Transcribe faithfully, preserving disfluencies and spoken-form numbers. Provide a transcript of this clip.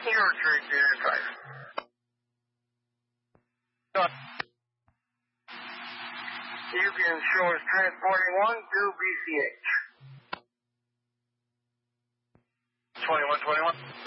Zero three zero five. You can show us transporting one to B C H. twenty-one twenty-one.